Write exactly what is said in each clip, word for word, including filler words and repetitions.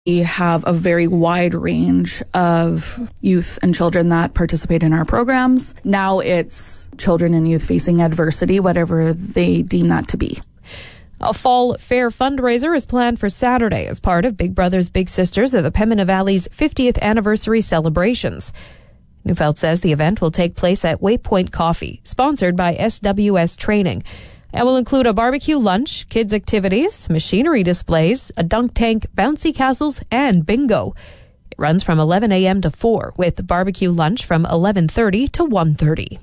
We have a very wide range of youth and children that participate in our programs. Now it's children and youth facing adversity, whatever they deem that to be. A fall fair fundraiser is planned for Saturday as part of Big Brothers Big Sisters of the Pembina Valley's fiftieth anniversary celebrations. Neufeld says the event will take place at Waypoint Coffee, sponsored by S W S Training, and will include a barbecue lunch, kids' activities, machinery displays, a dunk tank, bouncy castles, and bingo. It runs from eleven a.m. to four, with barbecue lunch from eleven thirty to one thirty.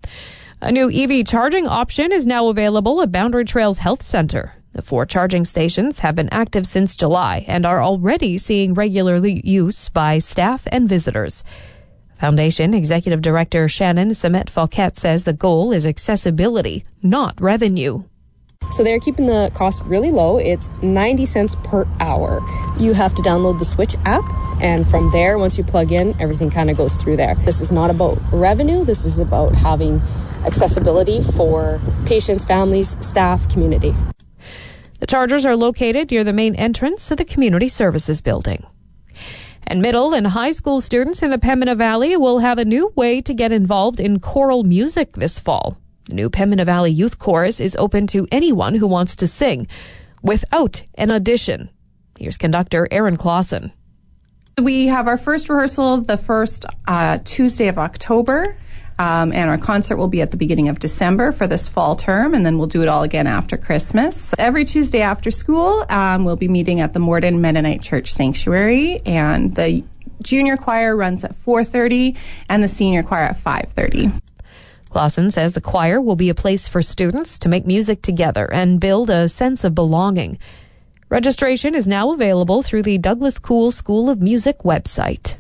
A new E V charging option is now available at Boundary Trails Health Centre. The four charging stations have been active since July and are already seeing regular use by staff and visitors. Foundation Executive Director Shannon Samet-Fauquet says the goal is accessibility, not revenue. So they're keeping the cost really low. It's ninety cents per hour. You have to download the Switch app, and from there, once you plug in, everything kind of goes through there. This is not about revenue. This is about having accessibility for patients, families, staff, community. The chargers are located near the main entrance to the Community Services Building. And middle and high school students in the Pembina Valley will have a new way to get involved in choral music this fall. The new Pembina Valley Youth Chorus is open to anyone who wants to sing without an audition. Here's conductor Aaron Clausen. We have our first rehearsal the first uh, Tuesday of October, um, and our concert will be at the beginning of December for this fall term, and then we'll do it all again after Christmas. Every Tuesday after school, um, we'll be meeting at the Morden Mennonite Church Sanctuary, and the junior choir runs at four thirty and the senior choir at five thirty. Clausen says the choir will be a place for students to make music together and build a sense of belonging. Registration is now available through the Douglas Cool School of Music website.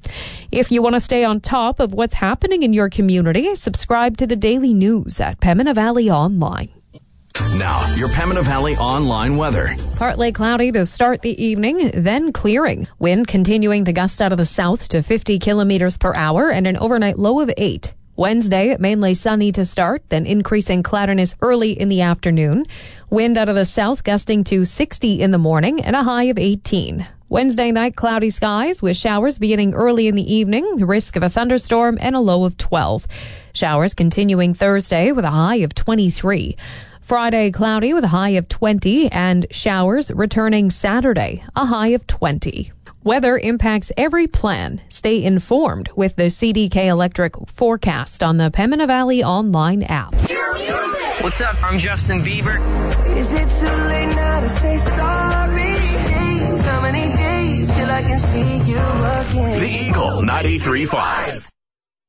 If you want to stay on top of what's happening in your community, subscribe to the daily news at Pembina Valley Online. Now, your Pembina Valley online weather. Partly cloudy to start the evening, then clearing. Wind continuing to gust out of the south to fifty kilometers per hour and an overnight low of eight. Wednesday, mainly sunny to start, then increasing cloudiness early in the afternoon. Wind out of the south gusting to sixty in the morning and a high of eighteen. Wednesday night, cloudy skies with showers beginning early in the evening, the risk of a thunderstorm and a low of twelve. Showers continuing Thursday with a high of twenty-three. Friday, cloudy with a high of twenty, and showers returning Saturday, a high of twenty. Weather impacts every plan. Stay informed with the C D K Electric forecast on the Pembina Valley online app. What's up? I'm Justin Bieber. Is it too late now to say sorry? How many days till I can see you again? The Eagle ninety-three point five.